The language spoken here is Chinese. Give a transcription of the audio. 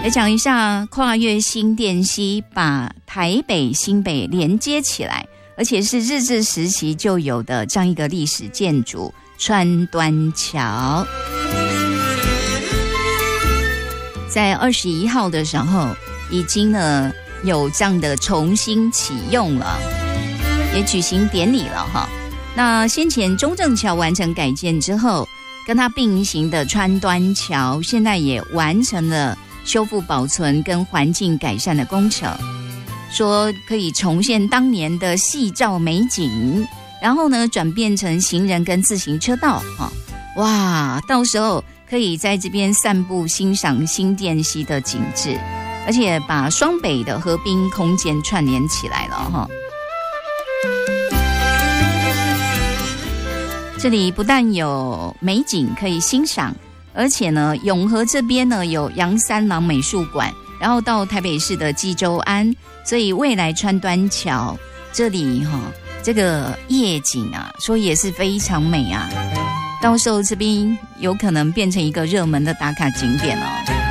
来讲一下跨越新店溪，把台北新北连接起来，而且是日治时期就有的这样一个历史建筑川端桥。在21号的时候已经呢有这样的重新启用了，也举行典礼了哈。那先前中正桥完成改建之后，跟它并行的川端桥现在也完成了修复保存跟环境改善的工程，说可以重现当年的夕照美景，然后呢转变成行人跟自行车道啊，哇，到时候可以在这边散步欣赏新店溪的景致，而且把双北的河滨空间串联起来了哈。这里不但有美景可以欣赏，而且呢永和这边呢有杨三郎美术馆，然后到台北市的济州安，所以未来川端桥这里这个夜景啊说也是非常美啊，到时候这边有可能变成一个热门的打卡景点哦。